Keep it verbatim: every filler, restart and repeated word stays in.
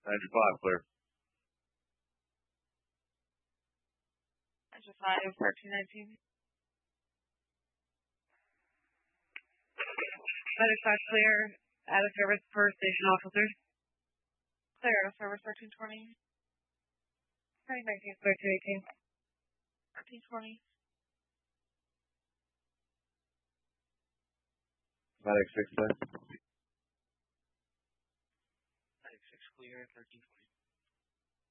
ninety-five, clear. ninety-five, thirteen nineteen. Medic five clear. Out of service per station officer. Clear out of service thirteen twenty. thirteen nineteen, clear two eighteen. thirteen twenty. Medic six clear. Medic six clear, thirteen twenty.